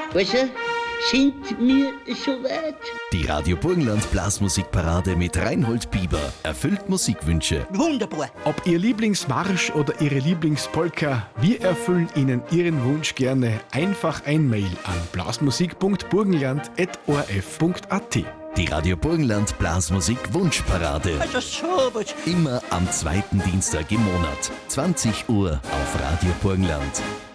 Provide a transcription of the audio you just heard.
Also, sind wir soweit? Die Radio Burgenland Blasmusikparade mit Reinhold Bieber erfüllt Musikwünsche. Wunderbar. Ob Ihr Lieblingsmarsch oder Ihre Lieblingspolka, wir erfüllen Ihnen Ihren Wunsch gerne. Einfach ein Mail an blasmusik.burgenland@orf.at. Die Radio Burgenland Blasmusik Wunschparade. Also sowas. Immer am zweiten Dienstag im Monat. 20 Uhr auf Radio Burgenland.